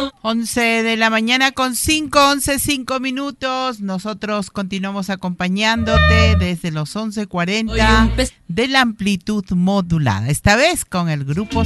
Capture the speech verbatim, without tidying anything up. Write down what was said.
once de la mañana con cinco, once, cinco minutos. Nosotros continuamos acompañándote desde los once cuarenta de la amplitud modulada. Esta vez con el grupo